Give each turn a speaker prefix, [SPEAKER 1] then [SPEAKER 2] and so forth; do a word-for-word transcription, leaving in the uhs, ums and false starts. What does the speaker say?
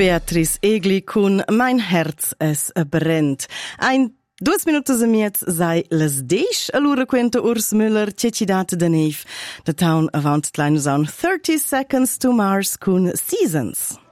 [SPEAKER 1] Beatrice Egli con Mein Herz es brennt. Ein Duas minutos a miez sei les deix, allura quenta Urs Müller, cecidata da neiv, da taun avant tlainus an thirty seconds to Mars con Seasons.